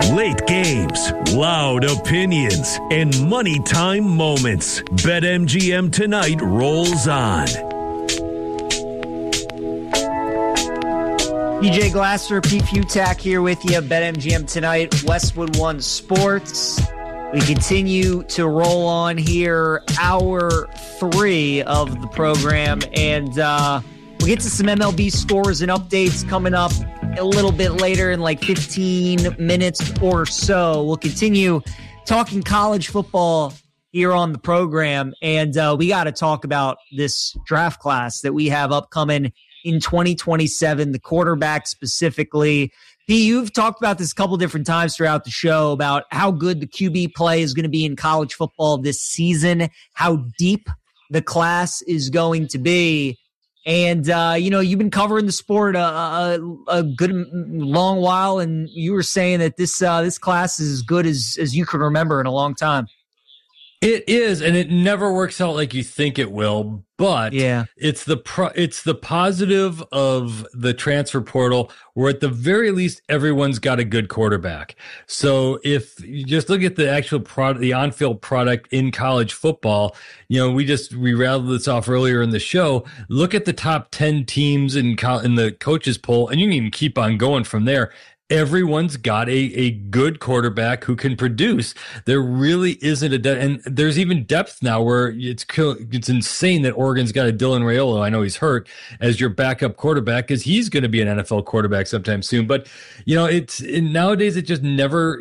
Late games, loud opinions, and money time moments. BetMGM Tonight rolls on. DJ Glasser, Pete Futak here with you. BetMGM Tonight, Westwood One Sports. We continue to roll on here, hour 3 of the program, and we'll get to some MLB scores and updates coming up a little bit later in like 15 minutes or so. We'll continue talking college football here on the program, and we got to talk about this draft class that we have upcoming in 2027, the quarterback specifically. P, you've talked about this a couple different times throughout the show about how good the QB play is going to be in college football this season, how deep the class is going to be. And, you've been covering the sport a good long while, and you were saying that this class is as good as you can remember in a long time. It is, and it never works out like you think it will. But yeah, it's the positive of the transfer portal, where at the very least everyone's got a good quarterback. So if you just look at the actual product, the on-field product in college football, we rattled this off earlier in the show. Look at the top 10 teams in the coaches poll, and you can even keep on going from there. Everyone's got a good quarterback who can produce. There really isn't and there's even depth now where it's insane that Oregon's got a Dylan Raiola. I know he's hurt as your backup quarterback because he's going to be an NFL quarterback sometime soon. But nowadays it just never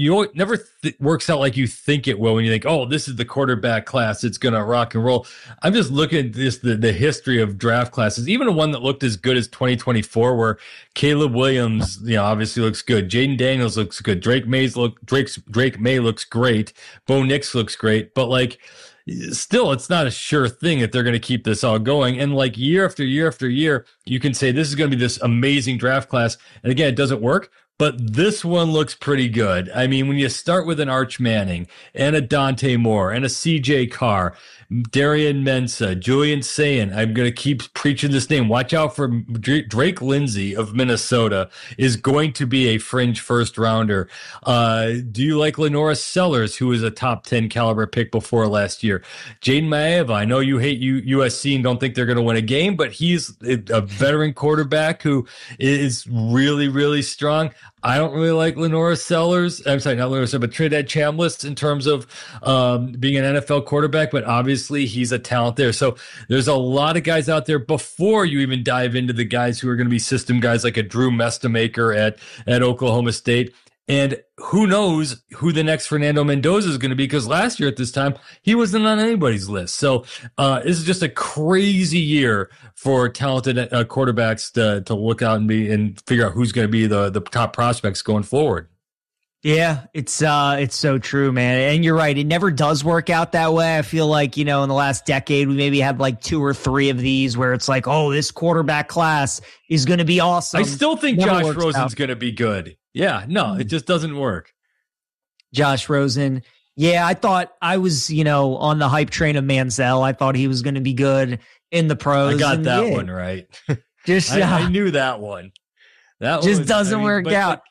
works out like you think it will when you think, oh, this is the quarterback class. It's going to rock and roll. I'm just looking at the history of draft classes, even one that looked as good as 2024, where Caleb Williams, obviously looks good. Jaden Daniels looks good. Drake May looks great. Bo Nix looks great. But still, it's not a sure thing that they're going to keep this all going. And year after year after year, you can say this is going to be this amazing draft class. And again, it doesn't work. But this one looks pretty good. I mean, when you start with an Arch Manning and a Dante Moore and a CJ Carr, Darian Mensah, Julian Sayin, I'm going to keep preaching this name. Watch out for Drake Lindsay of Minnesota is going to be a fringe first rounder. Do you like Lenora Sellers, who was a top 10 caliber pick before last year? Jaden Maeva, I know you hate USC and don't think they're going to win a game, but he's a veteran quarterback who is really, really strong. I don't really like Lenora Sellers. I'm sorry, not Lenora Sellers, but Trinidad Chambliss in terms of being an NFL quarterback, but obviously he's a talent there. So there's a lot of guys out there before you even dive into the guys who are going to be system guys like a Drew Mestamaker at Oklahoma State. And who knows who the next Fernando Mendoza is going to be, because last year at this time, he wasn't on anybody's list. So this is just a crazy year for talented quarterbacks to look out and figure out who's going to be the top prospects going forward. Yeah, it's so true, man. And you're right. It never does work out that way. I feel like, in the last decade, we maybe had 2 or 3 of these where it's like, oh, this quarterback class is going to be awesome. I still think Josh Rosen's going to be good. Yeah, no, it just doesn't work. Josh Rosen. Yeah, I thought I was, on the hype train of Manziel. I thought he was going to be good in the pros. I got that one right. Just I knew that one. That just doesn't work out.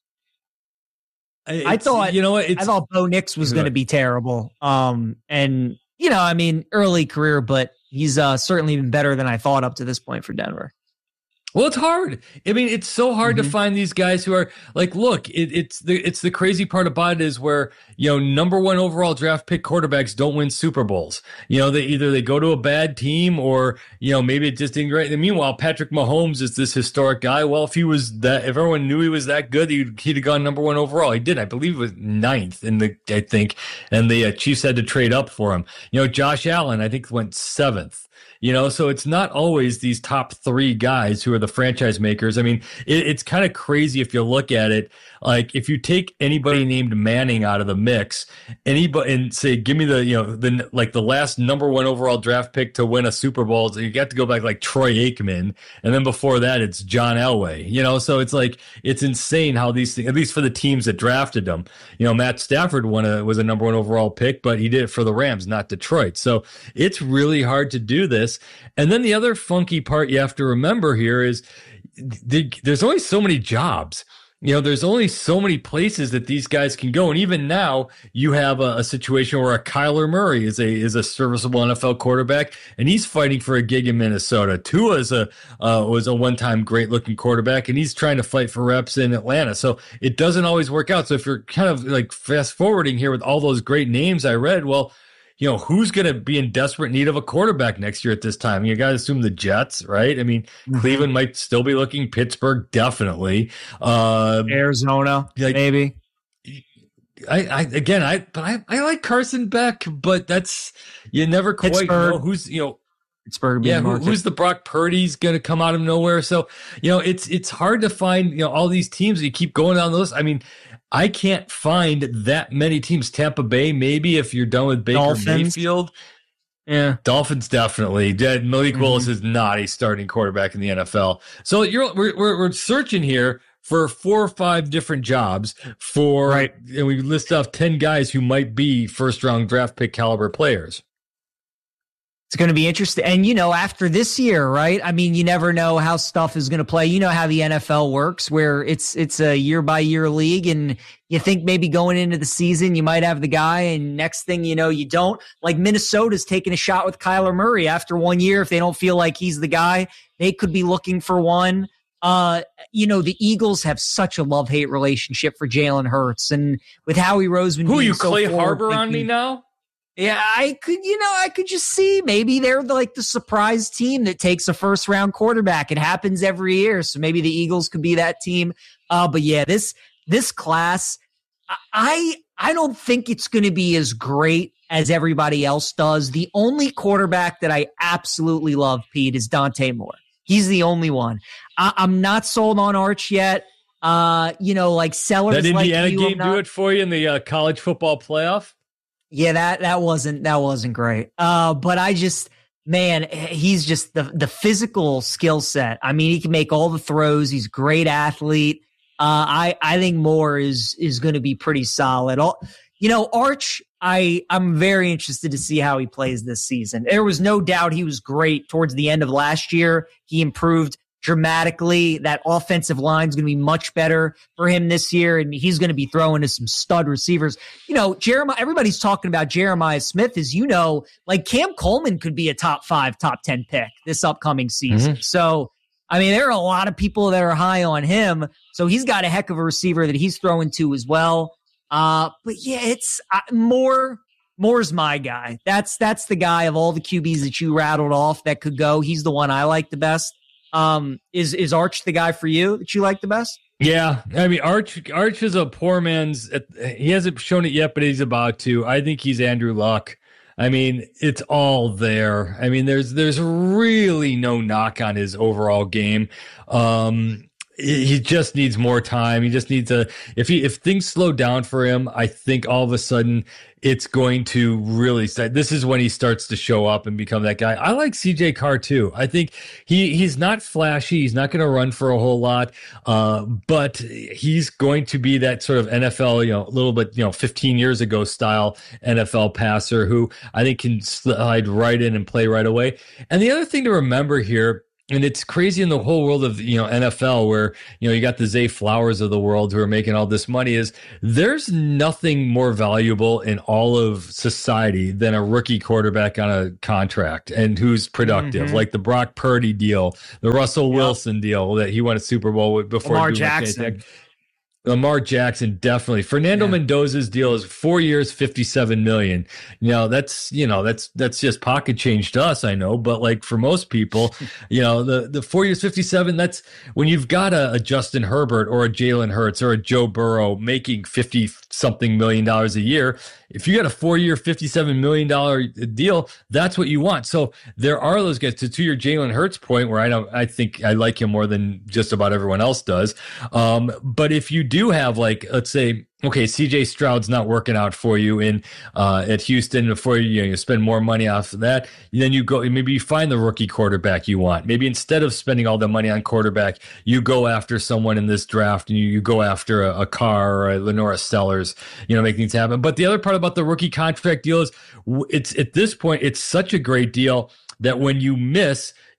I thought, I thought Bo Nix was going to be terrible. And early career, but he's certainly been better than I thought up to this point for Denver. Well, it's hard. I mean, it's so hard to find these guys who are look, it's the crazy part about it is where, number 1 overall draft pick quarterbacks don't win Super Bowls. They go to a bad team or, maybe it just didn't great. And meanwhile, Patrick Mahomes is this historic guy. Well, if everyone knew he was that good, he'd have gone number 1 overall. He did. I believe it was 9th and the Chiefs had to trade up for him. Josh Allen, I think went 7th. So it's not always these top 3 guys who are the franchise makers. I mean, it's kind of crazy if you look at it. If you take anybody named Manning out of the mix, and say, give me the last number 1 overall draft pick to win a Super Bowl, you got to go back Troy Aikman, and then before that it's John Elway. So it's it's insane how these things, at least for the teams that drafted them. Matt Stafford was a number 1 overall pick, but he did it for the Rams, not Detroit. So it's really hard to do this. And then the other funky part you have to remember here is there's only so many jobs. there's only so many places that these guys can go. And even now you have a situation where a Kyler Murray is a serviceable NFL quarterback, and he's fighting for a gig in Minnesota. Tua was a one-time great looking quarterback, and he's trying to fight for reps in Atlanta. So it doesn't always work out. So if you're kind of like fast forwarding here with all those great names I read, well, who's going to be in desperate need of a quarterback next year at this time? You got to assume the Jets, right? I mean, Cleveland might still be looking. Pittsburgh, definitely. Arizona, maybe. I like Carson Beck, but that's, you never quite Pittsburgh. know who's, Pittsburgh. Who's the Brock Purdy's going to come out of nowhere? So, it's hard to find, all these teams. You keep going down the list. I mean, I can't find that many teams. Tampa Bay, maybe, if you're done with Baker Dolphins. Mayfield. Yeah, Dolphins definitely. Malik Willis is not a starting quarterback in the NFL. So we're searching here for 4 or 5 different jobs and we list off 10 guys who might be first round draft pick caliber players. It's going to be interesting. And, after this year, right? I mean, you never know how stuff is going to play. You know how the NFL works, where it's a year-by-year league, and you think maybe going into the season you might have the guy, and next thing you know, you don't. Like Minnesota's taking a shot with Kyler Murray after 1 year. If they don't feel like he's the guy, they could be looking for one. The Eagles have such a love-hate relationship for Jalen Hurts, and with Howie Roseman. Who are you, Clay Harbor on me now? Yeah, I could just see maybe they're like the surprise team that takes a first round quarterback. It happens every year. So maybe the Eagles could be that team. But yeah, this class, I don't think it's going to be as great as everybody else does. The only quarterback that I absolutely love, Pete, is Dante Moore. He's the only one. I'm not sold on Arch yet. Like Sellers. That Indiana like game do it for you in the college football playoff? Yeah, that wasn't great. But he's just the physical skill set. I mean, he can make all the throws. He's a great athlete. I think Moore is going to be pretty solid. Arch, I'm very interested to see how he plays this season. There was no doubt he was great towards the end of last year. He improved dramatically. That offensive line is going to be much better for him this year, and he's going to be throwing to some stud receivers. Jeremiah, everybody's talking about Jeremiah Smith, as like Cam Coleman could be a top 5, top 10 pick this upcoming season. So, I mean, there are a lot of people that are high on him. So he's got a heck of a receiver that he's throwing to as well. But yeah, it's Moore's my guy. That's the guy of all the QBs that you rattled off that could go. He's the one I like the best. Is Arch the guy for you that you like the best? Yeah, I mean, Arch is a poor man's. He hasn't shown it yet, but he's about to. I think he's Andrew Luck. I mean, it's all there. I mean, there's really no knock on his overall game. He just needs more time. He just needs if things slow down for him, I think all of a sudden it's going to really start. This is when he starts to show up and become that guy. I like CJ Carr too. I think he's not flashy. He's not going to run for a whole lot. But he's going to be that sort of NFL, a little bit, 15 years ago style NFL passer who I think can slide right in and play right away. And the other thing to remember here, and it's crazy in the whole world of, NFL where, you got the Zay Flowers of the world who are making all this money, is there's nothing more valuable in all of society than a rookie quarterback on a contract and who's productive, like the Brock Purdy deal, the Russell Wilson deal that he won a Super Bowl with before. Lamar Jackson. Lamar Jackson, definitely. Fernando Mendoza's deal is 4 years, $57 million. That's just pocket change to us, I know, but like for most people, the 4 years, 57, that's when you've got a Justin Herbert or a Jalen Hurts or a Joe Burrow making 50 something million dollars a year. If you got a 4 year, $57 million deal, that's what you want. So there are those guys to your Jalen Hurts point where I think I like him more than just about everyone else does. But if you do have, like, let's say, okay, CJ Stroud's not working out for you at Houston. Before you spend more money off of that, then you go, maybe you find the rookie quarterback you want. Maybe instead of spending all the money on quarterback, you go after someone in this draft and you go after a Carr or a Lenora Sellers, make things happen. But the other part about the rookie contract deal is it's at this point, it's such a great deal that when you miss,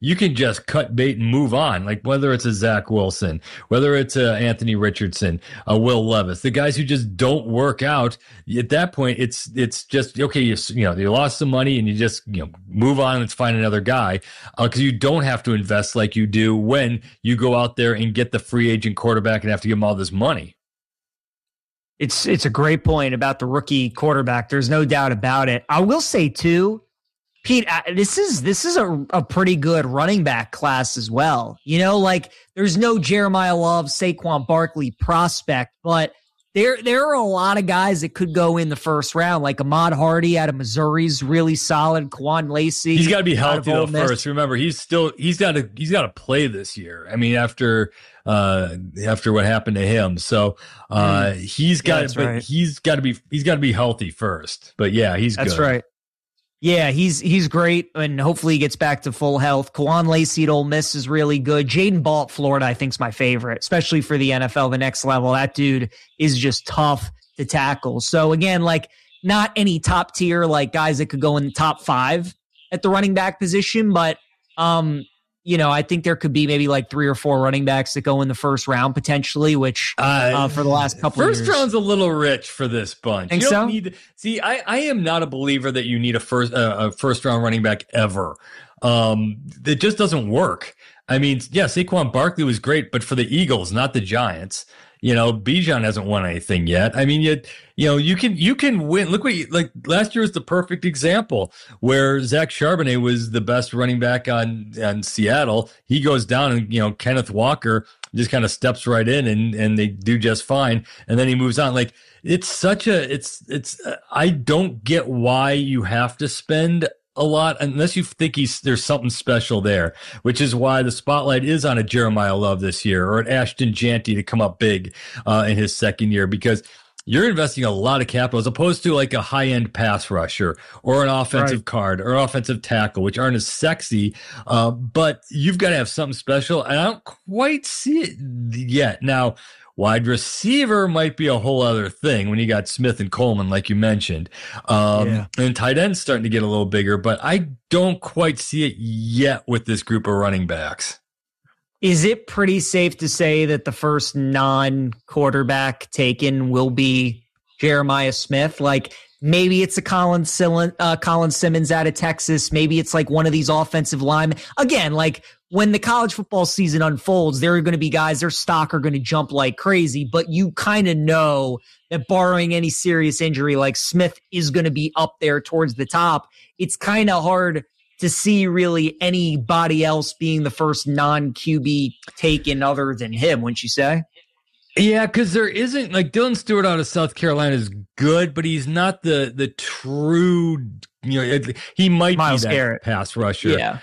you can just cut bait and move on. Like whether it's a Zach Wilson, whether it's a Anthony Richardson, a Will Levis, the guys who just don't work out. At that point, it's just okay. You lost some money and you just move on. Let's find another guy because you don't have to invest like you do when you go out there and get the free agent quarterback and have to give him all this money. It's a great point about the rookie quarterback. There's no doubt about it. I will say too, Pete, this is a pretty good running back class as well. Like there's no Jeremiah Love, Saquon Barkley prospect, but there are a lot of guys that could go in the first round. Like Ahmad Hardy out of Missouri's really solid. Quan Lacey. He's got to be healthy though first. Remember, he's got to play this year. I mean, after what happened to him, so he's got to be healthy first. But yeah, he's good. That's right. Yeah, he's great, and hopefully he gets back to full health. Quan Lacey at Ole Miss is really good. Jaden Ball at Florida, I think, is my favorite, especially for the NFL, the next level. That dude is just tough to tackle. So again, like not any top tier, like guys that could go in the top 5 at the running back position, but I think there could be maybe like 3 or 4 running backs that go in the first round potentially, which for the last couple of years. First round's a little rich for this bunch. Think you so? I am not a believer that you need a first round running back ever. It just doesn't work. I mean, yeah, Saquon Barkley was great, but for the Eagles, not the Giants. Bijan hasn't won anything yet. I mean, you can win. Look like last year was the perfect example where Zach Charbonnet was the best running back on Seattle. He goes down and, Kenneth Walker just kind of steps right in and they do just fine. And then he moves on. Like I don't get why you have to spend a lot unless you think there's something special there, which is why the spotlight is on a Jeremiah Love this year or an Ashton Janty to come up big in his second year, because you're investing a lot of capital as opposed to like a high-end pass rusher or an offensive guard or offensive tackle, which aren't as sexy, but you've got to have something special, and I don't quite see it yet. Now, wide receiver might be a whole other thing when you got Smith and Coleman, like you mentioned. And tight end's starting to get a little bigger, but I don't quite see it yet with this group of running backs. Is it pretty safe to say that the first non-quarterback taken will be Jeremiah Smith? Like maybe it's a Colin Simmons out of Texas. Maybe it's like one of these offensive linemen. Again, like when the college football season unfolds, there are going to be guys, their stock are going to jump like crazy, but you kind of know that barring any serious injury, like Smith is going to be up there towards the top. It's kind of hard to see really anybody else being the first non-QB taken other than him, wouldn't you say? Yeah, because there isn't, like Dylan Stewart out of South Carolina is good, but he's not the true, he might Myles be that Garrett pass rusher. Yeah.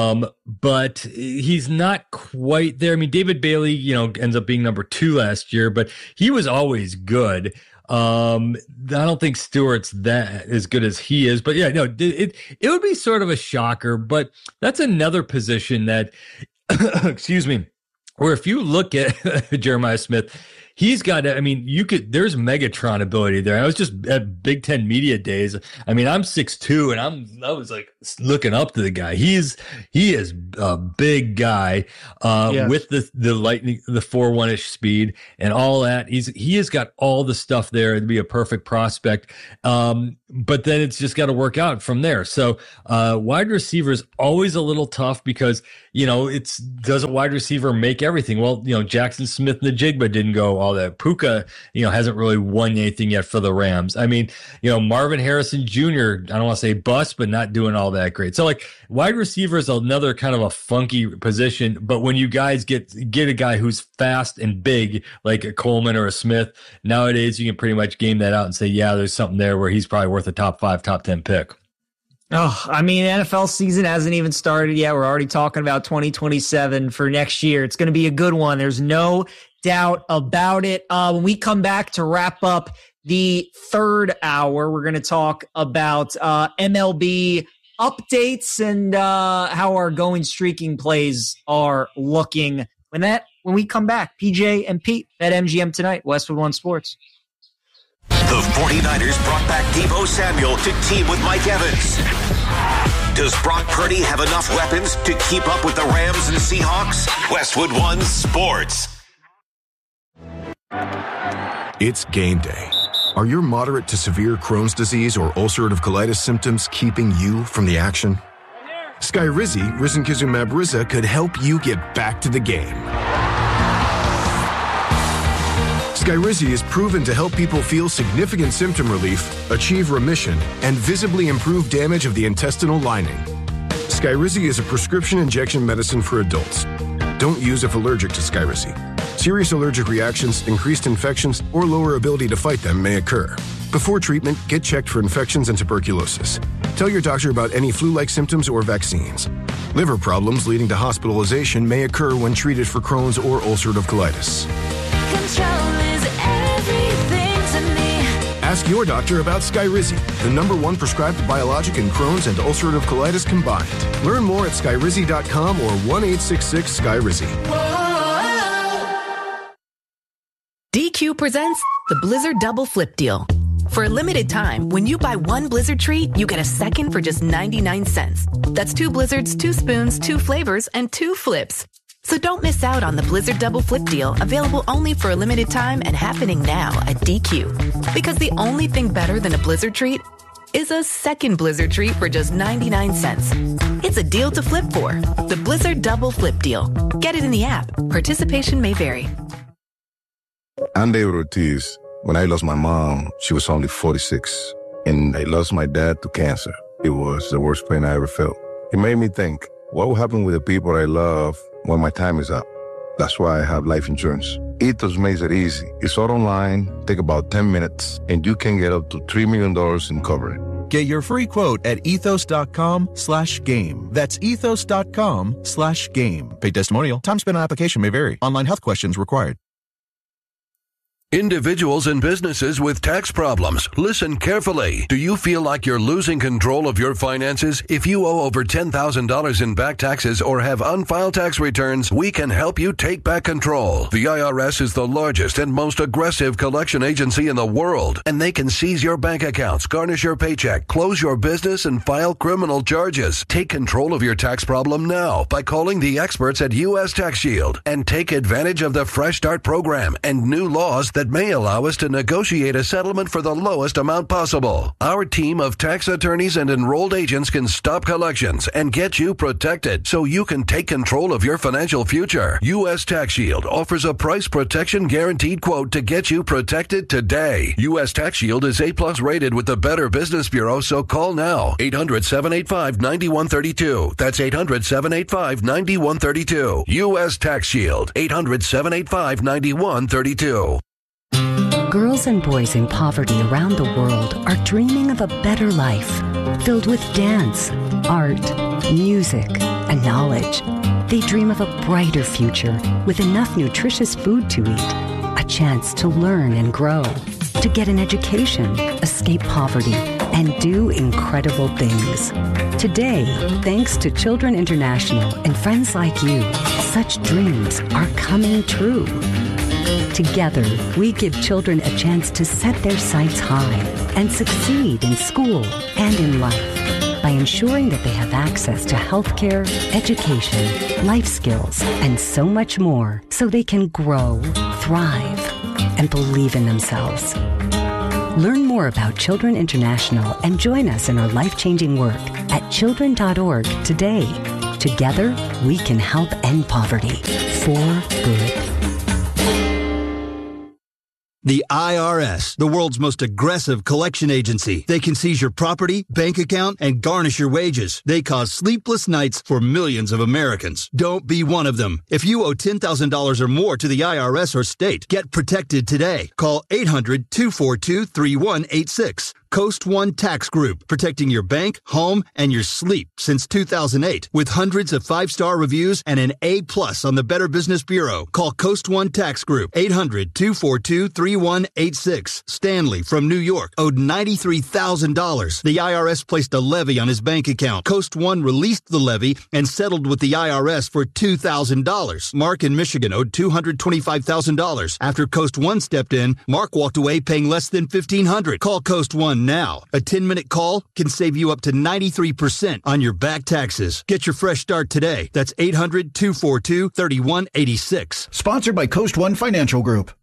But he's not quite there. I mean, David Bailey, ends up being number 2 last year, but he was always good. I don't think Stewart's that as good as he is, but yeah, no, it would be sort of a shocker, but that's another position that, excuse me, where if you look at Jeremiah Smith, he's got, there's Megatron ability there. I was just at Big Ten Media Days. I mean, I'm 6'2", and I was like looking up to the guy. He is a big guy, with the lightning, the 4.1-ish speed and all that. He has got all the stuff there to be a perfect prospect. But then it's just got to work out from there. So, wide receiver is always a little tough because, does a wide receiver make everything? Well, Jackson Smith and the Jigba didn't go all that. Puka, hasn't really won anything yet for the Rams. I mean, Marvin Harrison Jr., I don't want to say bust, but not doing all that great. So like wide receiver is another kind of a funky position. But when you guys get a guy who's fast and big, like a Coleman or a Smith, nowadays you can pretty much game that out and say, yeah, there's something there where he's probably worth a top 5, top 10 pick. Oh, I mean, NFL season hasn't even started yet. We're already talking about 2027 for next year. It's going to be a good one. There's no doubt about it. When we come back to wrap up the third hour, we're going to talk about MLB updates and how our going streaking plays are looking. When we come back, PJ and Pete at MGM Tonight, Westwood One Sports. The 49ers brought back Deebo Samuel to team with Mike Evans. Does Brock Purdy have enough weapons to keep up with the Rams and Seahawks? Westwood One Sports. It's game day. Are your moderate to severe Crohn's disease or ulcerative colitis symptoms keeping you from the action? Skyrizi, risankizumab Riza, could help you get back to the game. Skyrizi is proven to help people feel significant symptom relief, achieve remission, and visibly improve damage of the intestinal lining. Skyrizi is a prescription injection medicine for adults. Don't use if allergic to Skyrizi. Serious allergic reactions, increased infections, or lower ability to fight them may occur. Before treatment, get checked for infections and tuberculosis. Tell your doctor about any flu-like symptoms or vaccines. Liver problems leading to hospitalization may occur when treated for Crohn's or ulcerative colitis. Control is everything to me. Ask your doctor about Skyrizi, the #1 prescribed biologic in Crohn's and ulcerative colitis combined. Learn more at skyrizi.com or 1-866-SKYRIZI. DQ presents the Blizzard Double Flip Deal. For a limited time, when you buy one Blizzard treat, you get a second for just 99 cents. That's 2 Blizzards, 2 spoons, 2 flavors, and 2 flips. So don't miss out on the Blizzard Double Flip Deal, available only for a limited time and happening now at DQ. Because the only thing better than a Blizzard treat is a second Blizzard treat for just 99 cents. It's a deal to flip for. The Blizzard Double Flip Deal. Get it in the app. Participation may vary. I'm David Ortiz. When I lost my mom, she was only 46, and I lost my dad to cancer. It was the worst pain I ever felt. It made me think, what will happen with the people I love when my time is up? That's why I have life insurance. Ethos makes it easy. It's all online, take about 10 minutes, and you can get up to $3 million in coverage. Get your free quote at ethos.com/game. That's ethos.com/game. Paid testimonial. Time spent on application may vary. Online health questions required. Individuals and businesses with tax problems, listen carefully. Do you feel like you're losing control of your finances? If you owe over $10,000 in back taxes or have unfiled tax returns, we can help you take back control. The IRS is the largest and most aggressive collection agency in the world, and they can seize your bank accounts, garnish your paycheck, close your business, and file criminal charges. Take control of your tax problem now by calling the experts at U.S. Tax Shield and take advantage of the Fresh Start program and new laws that may allow us to negotiate a settlement for the lowest amount possible. Our team of tax attorneys and enrolled agents can stop collections and get you protected so you can take control of your financial future. U.S. Tax Shield offers a price protection guaranteed quote to get you protected today. U.S. Tax Shield is A+ rated with the Better Business Bureau, so call now. 800-785-9132. That's 800-785-9132. U.S. Tax Shield. 800-785-9132. Girls and boys in poverty around the world are dreaming of a better life, filled with dance, art, music, and knowledge. They dream of a brighter future with enough nutritious food to eat, a chance to learn and grow, to get an education, escape poverty, and do incredible things. Today, thanks to Children International and friends like you, such dreams are coming true. Together, we give children a chance to set their sights high and succeed in school and in life by ensuring that they have access to healthcare, education, life skills, and so much more so they can grow, thrive, and believe in themselves. Learn more about Children International and join us in our life-changing work at children.org today. Together, we can help end poverty for good. The IRS, the world's most aggressive collection agency. They can seize your property, bank account, and garnish your wages. They cause sleepless nights for millions of Americans. Don't be one of them. If you owe $10,000 or more to the IRS or state, get protected today. Call 800-242-3186. Coast One Tax Group, protecting your bank, home, and your sleep since 2008. With hundreds of 5-star reviews and an A+ on the Better Business Bureau. Call Coast One Tax Group, 800-242-3186. Stanley from New York owed $93,000. The IRS placed a levy on his bank account. Coast One released the levy and settled with the IRS for $2,000. Mark in Michigan owed $225,000. After Coast One stepped in, Mark walked away paying less than $1,500. Call Coast One 1 now. A 10-minute call can save you up to 93% on your back taxes. Get your fresh start today. That's 800-242-3186. Sponsored by Coast One Financial Group.